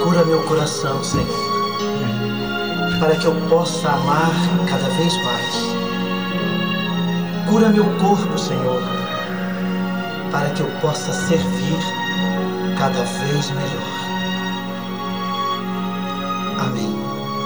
Cura meu coração, Senhor, para que eu possa amar cada vez mais. Cura meu corpo, Senhor, para que eu possa servir cada vez melhor. Amém.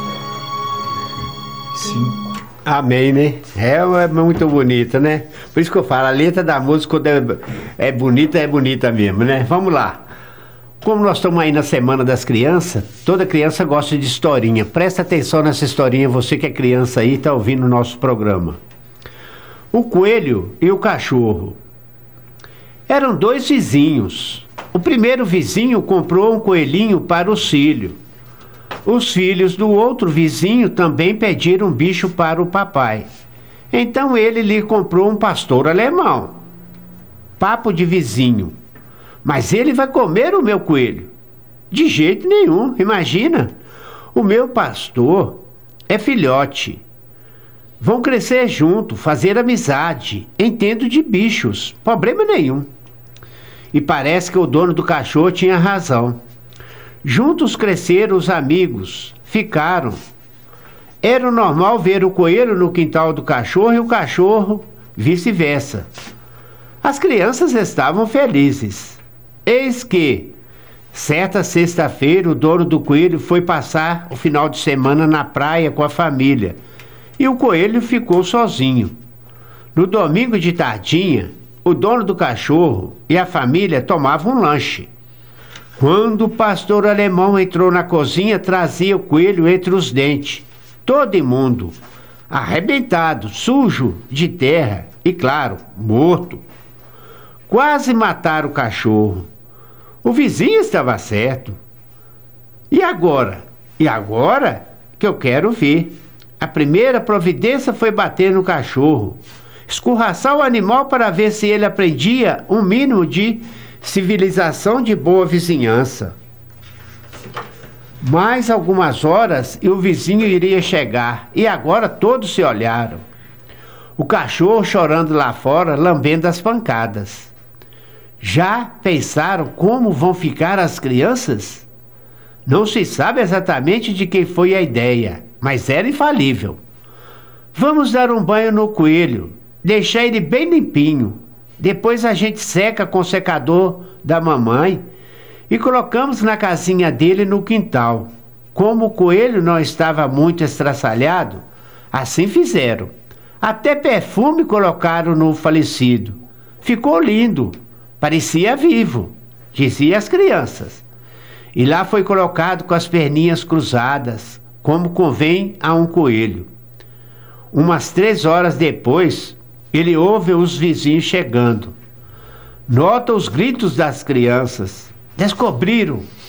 Sim. Amém, né? É muito bonita, né? Por isso que eu falo, a letra da música, quando é bonita mesmo, né? Vamos lá. Como nós estamos aí na Semana das Crianças, toda criança gosta de historinha. Presta atenção nessa historinha, você que é criança aí, está ouvindo o nosso programa. O coelho e o cachorro. Eram dois vizinhos. O primeiro vizinho comprou um coelhinho para os filhos. Os filhos do outro vizinho também pediram um bicho para o papai. Então ele lhe comprou um pastor alemão. Papo de vizinho. Mas ele vai comer o meu coelho? De jeito nenhum, imagina. O meu pastor é filhote. Vão crescer junto, fazer amizade. Entendo de bichos, problema nenhum. E parece que o dono do cachorro tinha razão. Juntos cresceram os amigos, ficaram. Era normal ver o coelho no quintal do cachorro e o cachorro vice-versa. As crianças estavam felizes. Eis que, certa sexta-feira, o dono do coelho foi passar o final de semana na praia com a família e o coelho ficou sozinho. No domingo de tardinha, o dono do cachorro e a família tomavam um lanche. Quando o pastor alemão entrou na cozinha, trazia o coelho entre os dentes, todo imundo, arrebentado, sujo de terra e, claro, morto. Quase mataram o cachorro. O vizinho estava certo. E agora? E agora que eu quero ver. A primeira providência foi bater no cachorro, escorraçar o animal para ver se ele aprendia um mínimo de civilização de boa vizinhança. Mais algumas horas e o vizinho iria chegar, e agora todos se olharam. O cachorro chorando lá fora, lambendo as pancadas. Já pensaram como vão ficar as crianças? Não se sabe exatamente de quem foi a ideia, mas era infalível. Vamos dar um banho no coelho, deixar ele bem limpinho. Depois a gente seca com o secador da mamãe e colocamos na casinha dele no quintal. Como o coelho não estava muito estraçalhado, assim fizeram. Até perfume colocaram no falecido. Ficou lindo, parecia vivo, diziam as crianças. E lá foi colocado com as perninhas cruzadas, como convém a um coelho. Umas 3 horas depois, ele ouve os vizinhos chegando. Nota os gritos das crianças. Descobriram